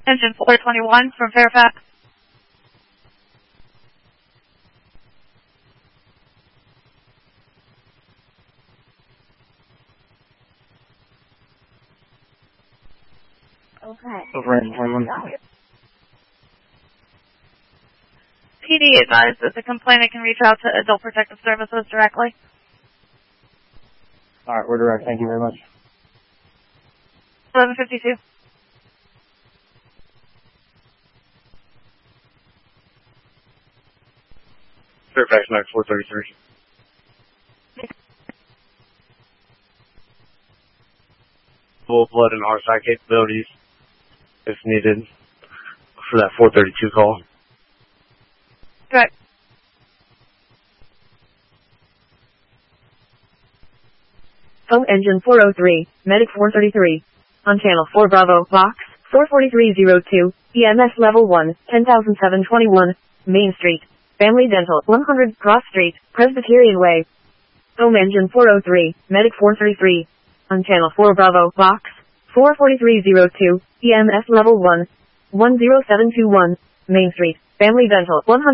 Engine 421 from Fairfax. Okay. Over Engine 21. PD advised that the complainant can reach out to Adult Protective Services directly. Alright, we're direct. Thank you very much. 1152. Fairfax Max 433. Full blood and heart side capabilities, if needed, for that 432 call. Correct. Home Engine 403, Medic 433. On Channel 4 Bravo, Box 44302, EMS Level 1, 10721, Main Street, Family Dental, 100 Cross Street, Presbyterian Way. Home Engine 403, Medic 433. On Channel 4 Bravo, Box 44302, EMS Level 1, 10721, Main Street, Family Dental, 100